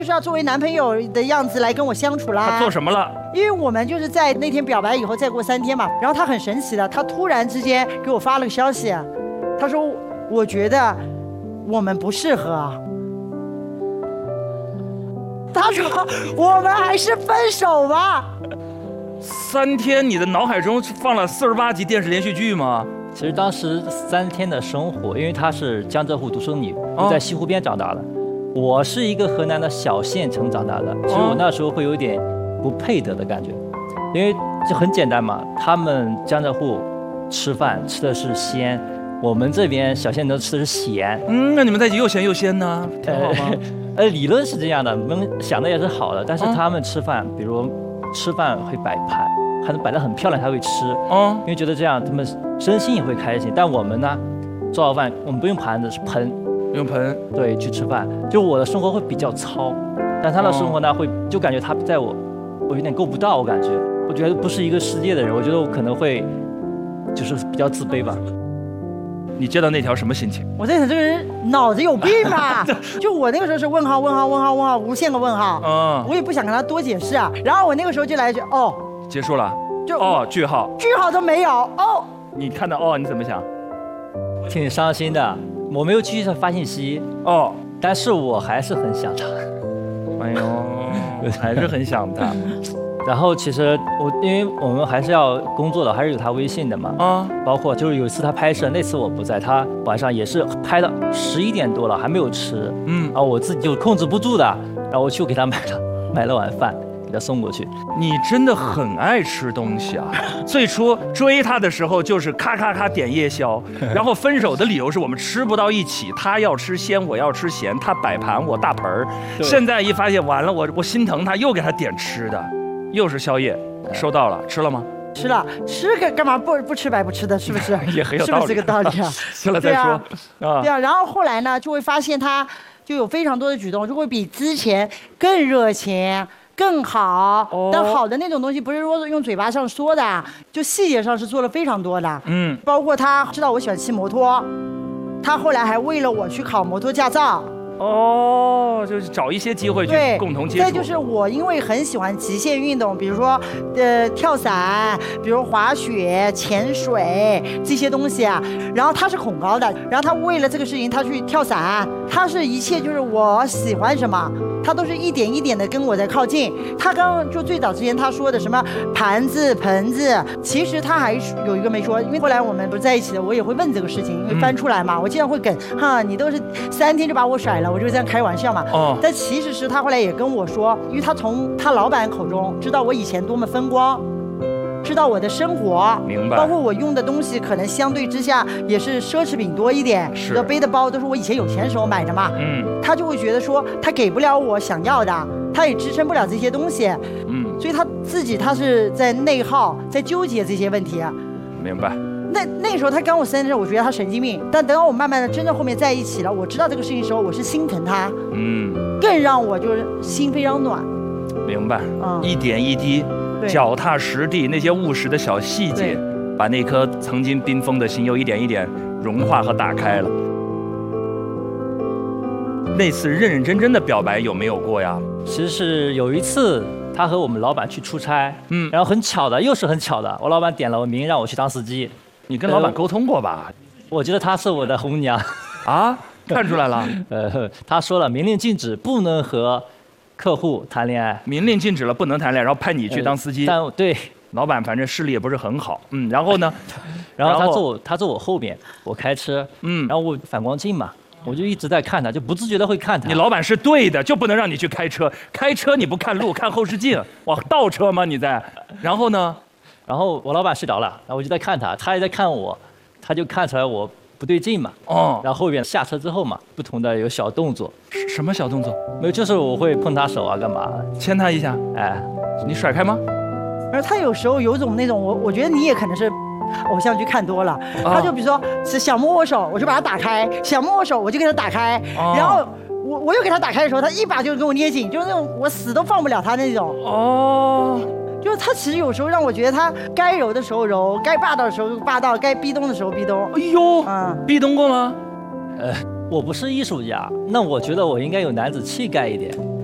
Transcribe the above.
就是要作为男朋友的样子来跟我相处啦。 他做什么了？ 因为我们就是在那天表白以后再过3天嘛，然后他很神奇的，他突然之间给我发了个消息，他说我觉得我们不适合。他说我们还是分手吧。 3天，你的脑海中放了48集电视连续剧吗？ 其实当时3天的生活，因为他是江浙沪独生女，我在西湖边长大的。我是一个河南的小县城长大的，其实我那时候会有点不配得的感觉，因为就很简单嘛，他们江浙沪吃饭吃的是鲜，我们这边小县城吃的是咸。 那你们在一起又咸又鲜呢，挺好吗？ 理论是这样的，我们想的也是好的，但是他们吃饭，比如吃饭会摆盘，还能摆得很漂亮才会吃，因为觉得这样他们身心也会开心。但我们呢，做好饭我们不用盘子，是盆。 用盆对去吃饭，就我的生活会比较糙，但他的生活呢会就感觉他在我有点够不到，我感觉我觉得不是一个世界的人，我觉得我可能会就是比较自卑吧。 你接到那条什么心情？ 我在想这个人脑子有病吧？就我那个时候是问号问号问号问号无限个问号，我也不想跟他多解释啊。然后我那个时候就来一句哦， 结束了， 就句号， 句号都没有哦。 你看到你怎么想？ 挺伤心的。我没有继续发信息但是我还是很想他。 哎呦，还是很想他。 然后其实因为我们还是要工作的，还是有他微信的嘛。包括就是有一次他拍摄，那次我不在，他晚上也是拍到11点多了还没有吃。然后我自己就控制不住的，然后我去给他买了碗饭。给他送过去。 你真的很爱吃东西啊！最初追他的时候就是咔咔咔点夜宵，然后分手的理由是我们吃不到一起，他要吃鲜，我要吃咸，他摆盘我大盆儿。现在一发现完了，我心疼他，又给他点吃的，又是宵夜，收到了，吃了吗？ 吃了，吃干嘛不吃白不吃的，是不是？ 也很有道理， 是不是这个道理啊？ 行了再说对啊，然后后来呢，就会发现他就有非常多的举动，就会比之前更热情。更好，但好的那种东西不是说用嘴巴上说的，就细节上是做了非常多的。包括他知道我喜欢骑摩托，他后来还为了我去考摩托驾照。 就是找一些机会去共同接触。 再就是我因为很喜欢极限运动，比如说跳伞，比如滑雪、潜水这些东西啊。然后他是恐高的，然后他为了这个事情他去跳伞，他是一切就是我喜欢什么，他都是一点一点的跟我在靠近。他刚刚就最早之前他说的什么盘子、盆子，其实他还有一个没说，因为后来我们不是在一起的，我也会问这个事情，因为翻出来嘛，我经常会梗你都是3天就把我甩了，我就这样开玩笑嘛。但其实是他后来也跟我说，因为他从他老板口中知道我以前多么风光，知道我的生活， 明白， 包括我用的东西可能相对之下也是奢侈品多一点， 是背的包都是我以前有钱时候买的嘛。他就会觉得说他给不了我想要的，他也支撑不了这些东西。所以他自己他是在内耗，在纠结这些问题。 明白。 那时候他刚我生日，我觉得他神经病。但等到我慢慢的真正后面在一起了，我知道这个事情的时候，我是心疼他。更让我就是心非常暖。 明白。一点一滴，脚踏实地，那些务实的小细节，把那颗曾经冰封的心又一点一点融化和打开了。那次认认真真的表白有没有过呀？ 其实是有一次。他和我们老板去出差，然后很巧的，又是很巧的，我老板点了我名让我去当司机。 你跟老板沟通过吧？ 我觉得他是我的红娘。 看出来了。 他说了，明令禁止不能和客户谈恋爱。 明令禁止了，不能谈恋爱，然后派你去当司机。 但对， 老板反正视力也不是很好。然后呢？ 然后他坐我后边，我开车。然后我反光镜嘛。我就一直在看他，就不自觉的会看他。 你老板是对的，就不能让你去开车。开车你不看路，看后视镜，哇，倒车吗你在？然后呢？ 然后我老板睡着了，然后我就在看他，他也在看我，他就看出来我不对劲嘛。然后后边下车之后嘛，不同的有小动作。 什么小动作？ 没有，就是我会碰他手啊，干嘛？ 牵他一下。你甩开吗？ 而他有时候有种那种，我觉得你也可能是。偶像剧看多了，他就比如说是想摸我手，我就把它打开；想摸我手，我就给他打开。然后我又给他打开的时候，他一把就给我捏紧，就是那种我死都放不了他那种。就是他其实有时候让我觉得他该柔的时候柔，该霸道的时候霸道，该逼咚的时候逼咚。 哎呦，逼咚过吗？ 我不是艺术家，那我觉得我应该有男子气概一点。